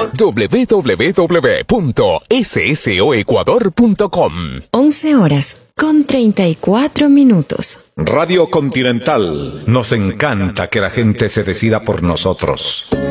www.ssoecuador.com. 11:34. Radio Continental. Nos encanta que la gente se decida por nosotros.